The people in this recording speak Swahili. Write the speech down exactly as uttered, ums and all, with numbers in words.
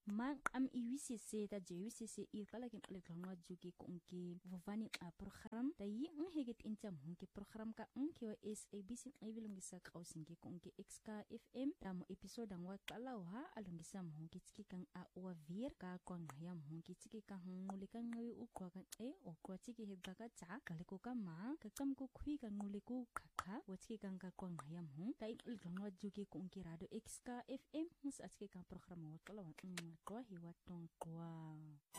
mang am iwisese ta jewisese ir kala kin aleklanwa juki konki vovani a program ta yi ngheget intam honki program ka onki wa S A B C ibilungisa kausingi konki X K F M tamo episode angwa kalauha alungisa honki tiki kang a wavir ka kwang hayam honki tiki kang nguli kang ngawi ukwa kan e okwa tiki hebaka cha kaliko ka ma kakam ko khui kang nguli ko khakha wachki kang ka kwang hayam hong ta aleklanwa juki konki radio X K F M mus atki kang program wa kalawan kwa hiwa tong kwa